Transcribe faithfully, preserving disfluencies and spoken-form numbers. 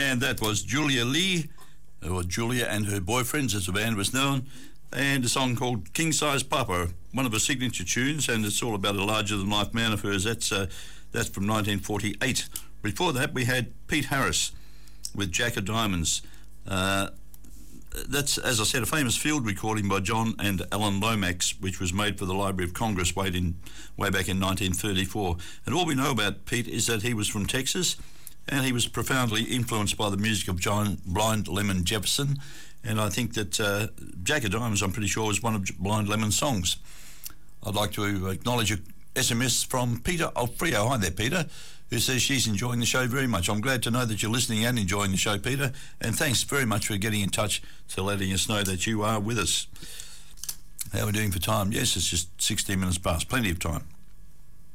And that was Julia Lee, or Julia and Her Boyfriends, as the band was known, and a song called King Size Papa, one of her signature tunes, and it's all about a larger-than-life man of hers. That's uh, that's from nineteen forty-eight. Before that, we had Pete Harris with Jack of Diamonds. Uh, that's, as I said, a famous field recording by John and Alan Lomax, which was made for the Library of Congress way, in, way back in nineteen thirty-four. And all we know about Pete is that he was from Texas, and he was profoundly influenced by the music of John Blind Lemon Jefferson. And I think that uh, Jack of Diamonds, I'm pretty sure, was one of Blind Lemon's songs. I'd like to acknowledge a S M S from Peter Alfrio. Hi there, Peter, who says she's enjoying the show very much. I'm glad to know that you're listening and enjoying the show, Peter, and thanks very much for getting in touch to letting us know that you are with us. How are we doing for time? Yes, it's just sixteen minutes past. Plenty of time.